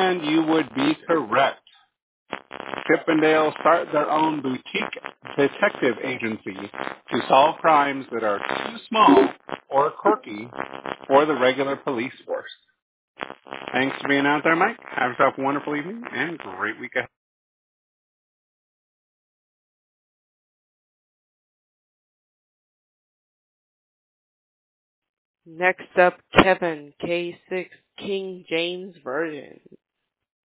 And you would be correct. Chippendale start their own boutique detective agency to solve crimes that are too small or quirky for the regular police force. Thanks for being out there, Mike. Have yourself a wonderful evening and great week ahead. Next up, Kevin, K6 King James Version.